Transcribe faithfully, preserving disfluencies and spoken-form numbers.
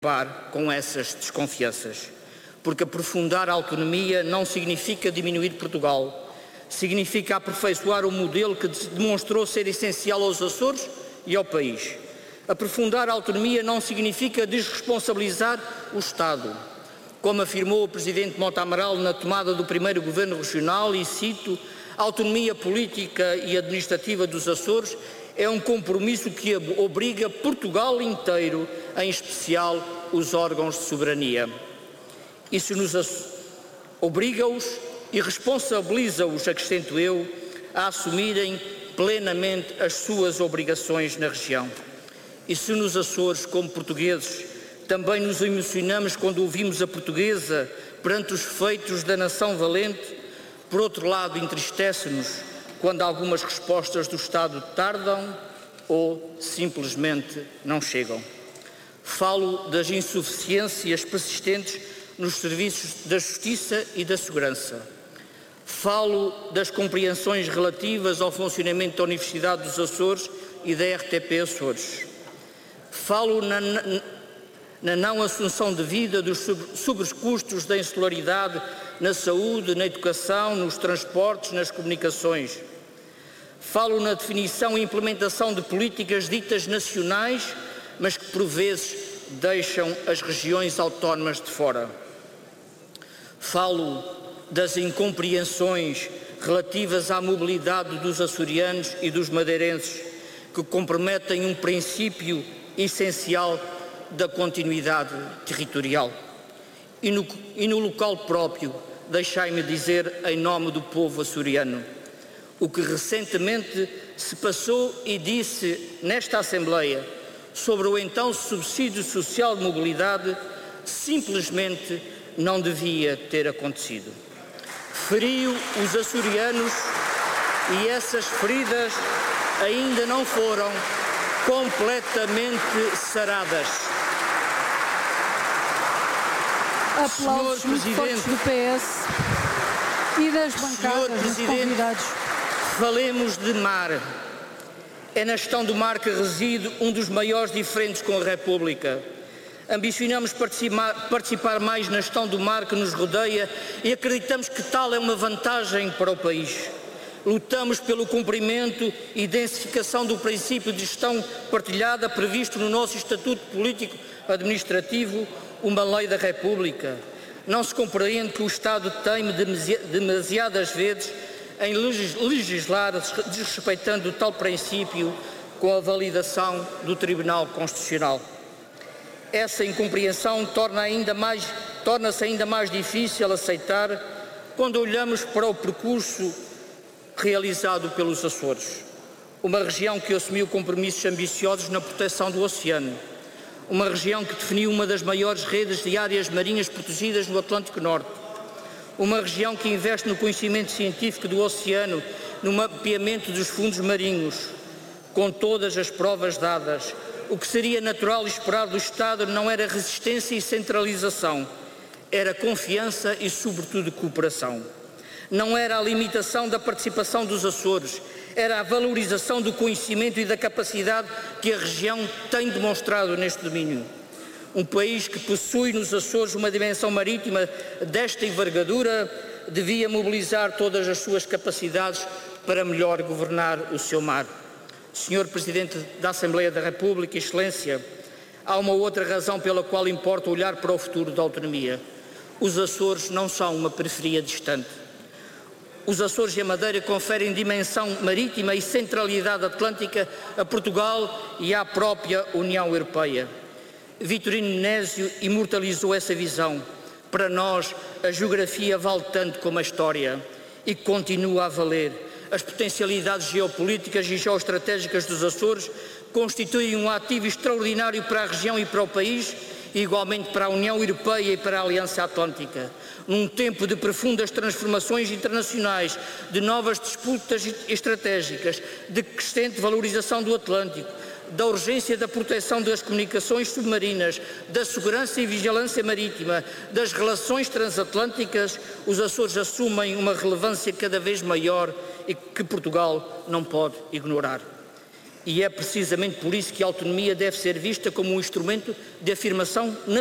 acabar com essas desconfianças, porque aprofundar a autonomia não significa diminuir Portugal, significa aperfeiçoar o modelo que demonstrou ser essencial aos Açores e ao país. Aprofundar a autonomia não significa desresponsabilizar o Estado. Como afirmou o Presidente Mota Amaral na tomada do primeiro Governo Regional, e cito, a autonomia política e administrativa dos Açores é um compromisso que obriga Portugal inteiro, em especial os órgãos de soberania. Isso nos obriga-os e responsabiliza-os, acrescento eu, a assumirem plenamente as suas obrigações na região. E se nos Açores, como portugueses, também nos emocionamos quando ouvimos a portuguesa perante os feitos da nação valente, por outro lado, entristece-nos quando algumas respostas do Estado tardam ou simplesmente não chegam. Falo das insuficiências persistentes nos serviços da Justiça e da Segurança. Falo das compreensões relativas ao funcionamento da Universidade dos Açores e da R T P Açores. Falo na, na não assunção devida dos sobrecustos da insularidade na saúde, na educação, nos transportes, nas comunicações. Falo na definição e implementação de políticas ditas nacionais, mas que por vezes deixam as regiões autónomas de fora. Falo das incompreensões relativas à mobilidade dos açorianos e dos madeirenses, que comprometem um princípio essencial da continuidade territorial. E no, e no local próprio, deixai-me dizer em nome do povo açoriano, o que recentemente se passou e disse nesta Assembleia sobre o então subsídio social de mobilidade simplesmente não devia ter acontecido. Feriu os açorianos e essas feridas ainda não foram completamente saradas. Aplausos muito fortes do P S e das bancadas dos convidados. Falemos de mar. É na gestão do mar que reside um dos maiores diferentes com a República. Ambicionamos participar, participar mais na gestão do mar que nos rodeia e acreditamos que tal é uma vantagem para o país. Lutamos pelo cumprimento e densificação do princípio de gestão partilhada previsto no nosso Estatuto Político Administrativo, uma lei da República. Não se compreende que o Estado teime demasiadas vezes em legislar desrespeitando tal princípio com a validação do Tribunal Constitucional. Essa incompreensão torna ainda mais, torna-se ainda mais difícil aceitar quando olhamos para o percurso realizado pelos Açores, uma região que assumiu compromissos ambiciosos na proteção do oceano, uma região que definiu uma das maiores redes de áreas marinhas protegidas no Atlântico Norte, uma região que investe no conhecimento científico do oceano, no mapeamento dos fundos marinhos, com todas as provas dadas. O que seria natural e esperado do Estado não era resistência e centralização, era confiança e, sobretudo, cooperação. Não era a limitação da participação dos Açores, era a valorização do conhecimento e da capacidade que a região tem demonstrado neste domínio. Um país que possui nos Açores uma dimensão marítima desta envergadura devia mobilizar todas as suas capacidades para melhor governar o seu mar. Senhor Presidente da Assembleia da República, Excelência, há uma outra razão pela qual importa olhar para o futuro da autonomia. Os Açores não são uma periferia distante. Os Açores e a Madeira conferem dimensão marítima e centralidade atlântica a Portugal e à própria União Europeia. Vitorino Menésio imortalizou essa visão. Para nós, a geografia vale tanto como a história e continua a valer. As potencialidades geopolíticas e geoestratégicas dos Açores constituem um ativo extraordinário para a região e para o país, e igualmente para a União Europeia e para a Aliança Atlântica. Num tempo de profundas transformações internacionais, de novas disputas estratégicas, de crescente valorização do Atlântico, da urgência da proteção das comunicações submarinas, da segurança e vigilância marítima, das relações transatlânticas, os Açores assumem uma relevância cada vez maior e que Portugal não pode ignorar. E é precisamente por isso que a autonomia deve ser vista como um instrumento de afirmação nacional.